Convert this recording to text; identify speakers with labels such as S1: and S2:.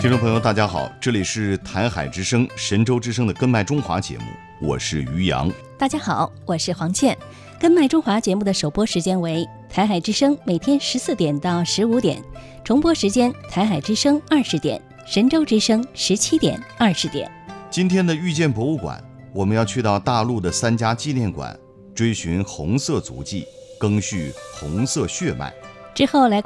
S1: 听众朋友大家好，这里是台海之声神州之声的根脉中华节目，我是于洋。
S2: 大家好，我是黄倩。根脉中华节目的首播时间为台海之声每天14点到15点，重播时间台海之声20点，神州之声17点、20点。
S1: 今天的遇见博物馆，我们要去到大陆的3家纪念馆，追寻红色足迹，更续红色血脉。
S2: 之后来